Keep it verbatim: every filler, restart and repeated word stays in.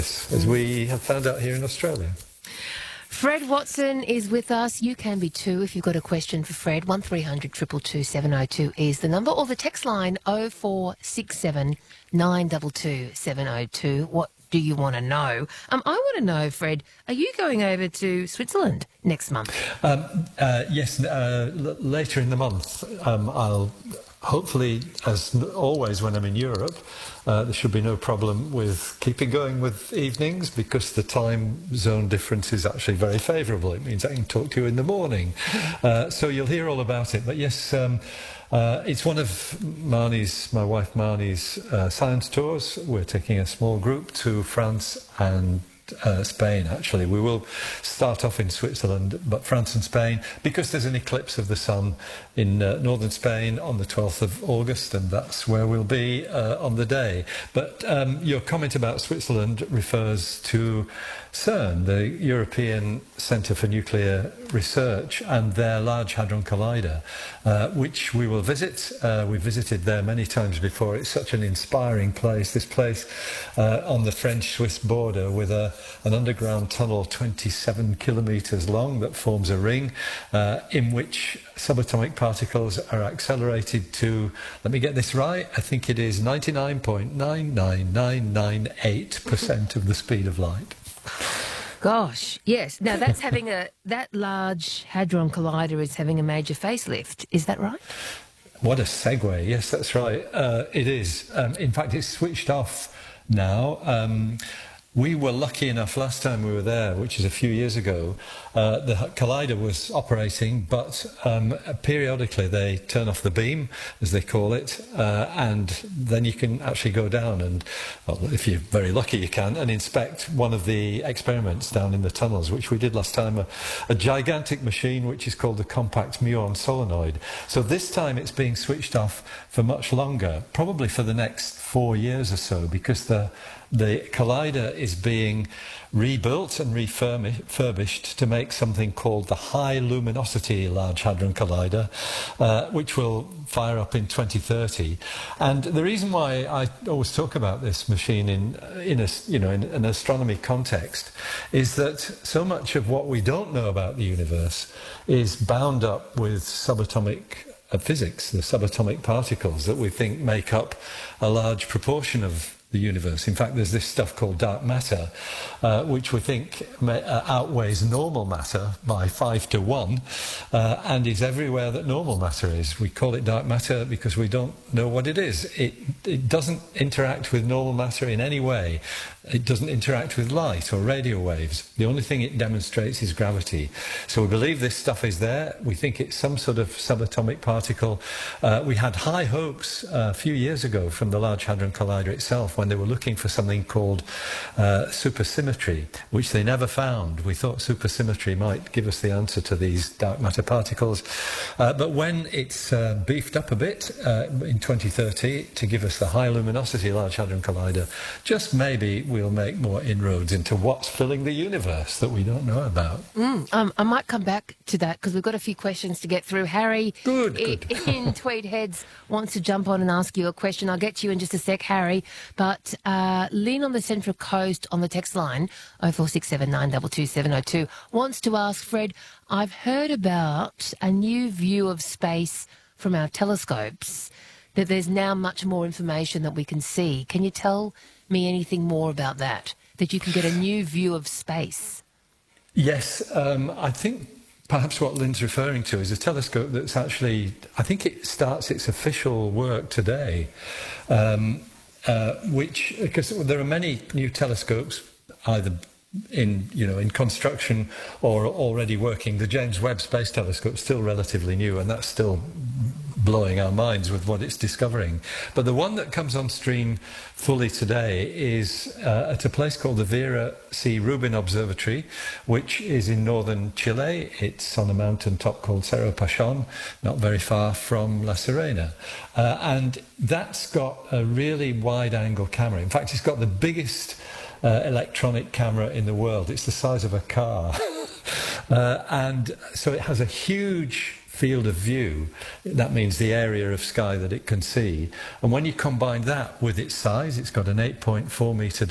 as we have found out here in Australia. Fred Watson is with us. You can be too if you've got a question for Fred. one three hundred two two two seven oh two is the number, or the text line oh four six seven nine two two seven oh two. What do you want to know? Um, I want to know, Fred, are you going over to Switzerland next month? Um, uh, yes, uh, l- later in the month. Um, I'll hopefully, as always when I'm in Europe, uh, there should be no problem with keeping going with evenings because the time zone difference is actually very favourable. It means I can talk to you in the morning. Uh, so you'll hear all about it. But yes, um, uh, it's one of Marnie's, my wife Marnie's uh, science tours. We're taking a small group to France and Uh, Spain, actually. We will start off in Switzerland, but France and Spain, because there's an eclipse of the sun in uh, northern Spain on the twelfth of August, and that's where we'll be uh, on the day. But um, your comment about Switzerland refers to CERN, the European Centre for Nuclear Research, and their Large Hadron Collider, uh, which we will visit. Uh, we've visited there many times before. It's such an inspiring place. This place uh, on the French-Swiss border with a an underground tunnel twenty-seven kilometres long that forms a ring uh, in which subatomic particles are accelerated to, let me get this right, I think it is ninety-nine point nine nine nine nine eight percent of the speed of light. Gosh, yes. Now that's having a, that Large Hadron Collider is having a major facelift. Is that right? What a segue. Yes, that's right. Uh, it is. Um, in fact, it's switched off now. Um, We were lucky enough last time we were there, which is a few years ago, uh, the collider was operating, but um, periodically they turn off the beam, as they call it, uh, and then you can actually go down and, well, if you're very lucky you can, and inspect one of the experiments down in the tunnels, which we did last time, a, a gigantic machine which is called the Compact Muon Solenoid. So this time it's being switched off for much longer, probably for the next four years or so, because the The collider is being rebuilt and refurbished to make something called the High Luminosity Large Hadron Collider, uh, which will fire up in twenty thirty. And the reason why I always talk about this machine in, in, a, you know, in an astronomy context is that so much of what we don't know about the universe is bound up with subatomic uh, physics, the subatomic particles that we think make up a large proportion of the universe. In fact, there's this stuff called dark matter, uh, which we think may, uh, outweighs normal matter by five to one, uh, and is everywhere that normal matter is. We call it dark matter because we don't know what it is. It, it doesn't interact with normal matter in any way. It doesn't interact with light or radio waves. The only thing it demonstrates is gravity. So we believe this stuff is there. We think it's some sort of subatomic particle. Uh, we had high hopes uh, a few years ago from the Large Hadron Collider itself when they were looking for something called uh, supersymmetry, which they never found. We thought supersymmetry might give us the answer to these dark matter particles. Uh, but when it's uh, beefed up a bit uh, in twenty thirty to give us the High Luminosity Large Hadron Collider, just maybe we'll make more inroads into what's filling the universe that we don't know about. Mm, um, I might come back to that because we've got a few questions to get through. Harry good, in, good. in Tweed Heads wants to jump on and ask you a question. I'll get to you in just a sec, Harry. But uh, Lynn on the Central Coast on the text line, oh four six seven nine two two seven oh two, wants to ask, Fred, I've heard about a new view of space from our telescopes, that there's now much more information that we can see. Can you tell me anything more about that, that you can get a new view of space? Yes, um, I think perhaps what Lynn's referring to is a telescope that's actually, I think it starts its official work today, um, uh, which, because there are many new telescopes, either in, you know, in construction or already working. The James Webb Space Telescope is still relatively new, and that's still blowing our minds with what it's discovering. But the one that comes on stream fully today is uh, at a place called the Vera C. Rubin Observatory, which is in northern Chile. It's on a mountain top called Cerro Pachon, not very far from La Serena. Uh, and that's got a really wide-angle camera. In fact, it's got the biggest uh, electronic camera in the world. It's the size of a car. uh, and so it has a huge field of view. That means the area of sky that it can see. And when you combine that with its size, it's got an eight point four metre